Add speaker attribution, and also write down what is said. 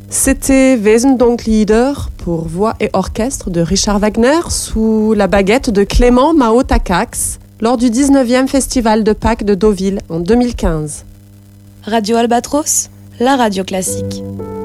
Speaker 1: C'était Wesendonck-Lieder pour voix et orchestre de Richard Wagner sous la baguette de Clément Mao Takacs lors du 19e Festival de Pâques de Deauville en 2015.
Speaker 2: Radio Albatros, la radio classique.